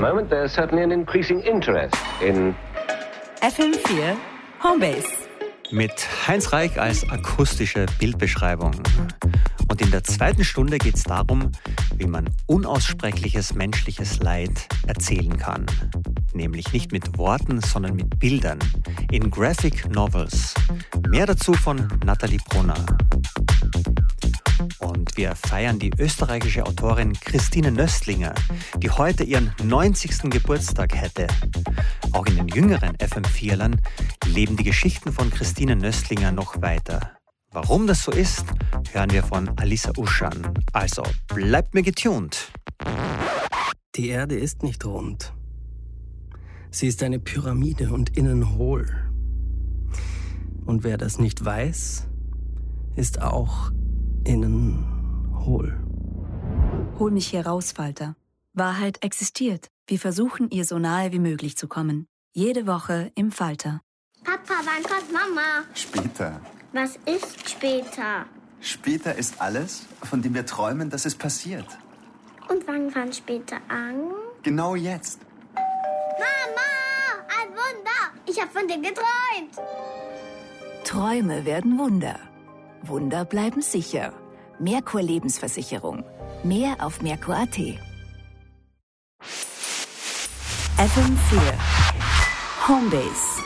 moment, there's certainly an increasing interest in FM4 Homebase. Mit Heinz Reich als akustische Bildbeschreibung. Und in der zweiten Stunde geht es darum, wie man unaussprechliches menschliches Leid erzählen kann. Nämlich nicht mit Worten, sondern mit Bildern. In Graphic Novels. Mehr dazu von Nathalie Brunner. Und wir feiern die österreichische Autorin Christine Nöstlinger, die heute ihren 90. Geburtstag hätte. Auch in den jüngeren FM4lern leben die Geschichten von Christine Nöstlinger noch weiter. Warum das so ist, hören wir von Alissa Uschan. Also bleibt mir getuned. Die Erde ist nicht rund. Sie ist eine Pyramide und innen hohl. Und wer das nicht weiß, ist auch innen hohl. Hol mich hier raus, Falter. Wahrheit existiert. Wir versuchen, ihr so nahe wie möglich zu kommen. Jede Woche im Falter. Papa, wann kommt Mama? Später. Was ist später? Später ist alles, von dem wir träumen, dass es passiert. Und wann fängt später an? Genau jetzt. Mama, ein Wunder! Ich habe von dir geträumt. Träume werden Wunder. Wunder bleiben sicher. Merkur Lebensversicherung. Mehr auf Merkur.at. FM4 Homebase.